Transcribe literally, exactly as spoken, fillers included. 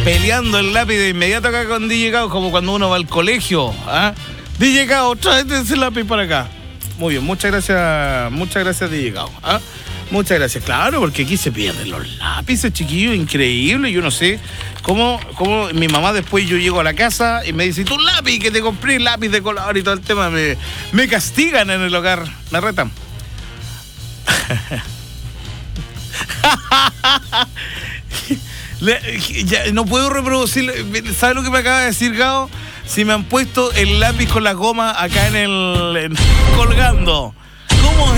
peleando el lápiz de inmediato acá con D J Gao, como cuando uno va al colegio. ¿Ah? D J Gao, tráete ese lápiz para acá. Muy bien, muchas gracias, muchas gracias D J Gao. ¿Ah? Muchas gracias, claro, porque aquí se pierden los lápices, chiquillos, increíble. Yo no sé cómo, cómo mi mamá después yo llego a la casa y me dice, tu lápiz, que te compré lápiz de color y todo el tema, me, me castigan en el hogar, me retan. Le, ya, no puedo reproducir. ¿Sabes lo que me acaba de decir Gao? Si me han puesto el lápiz con la goma acá en el en, colgando.